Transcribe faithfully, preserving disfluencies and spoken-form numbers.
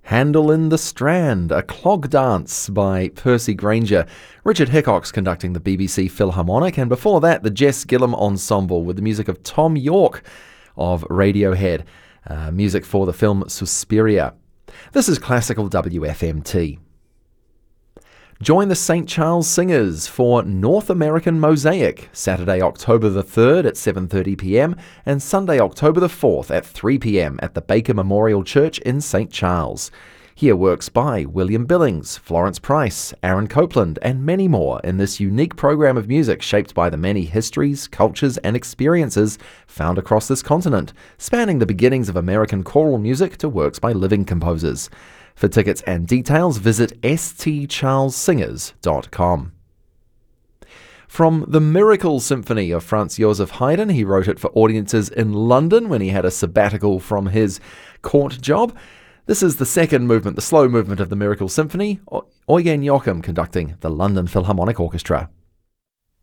Handel in the Strand, a clog dance by Percy Grainger. Richard Hickox conducting the B B C Philharmonic, and before that the Jess Gillum Ensemble with the music of Tom York of Radiohead, uh, music for the film Suspiria. This is Classical W F M T. Join the Saint Charles Singers for North American Mosaic, Saturday, October the third at seven thirty p m and Sunday, October the fourth at three p m at the Baker Memorial Church in Saint Charles. Hear works by William Billings, Florence Price, Aaron Copland, and many more in this unique program of music shaped by the many histories, cultures, and experiences found across this continent, spanning the beginnings of American choral music to works by living composers. For tickets and details, visit s t charles singers dot com. From the Miracle Symphony of Franz Joseph Haydn, he wrote it for audiences in London when he had a sabbatical from his court job. This is the second movement, the slow movement of the Miracle Symphony, Eugen Joachim conducting the London Philharmonic Orchestra.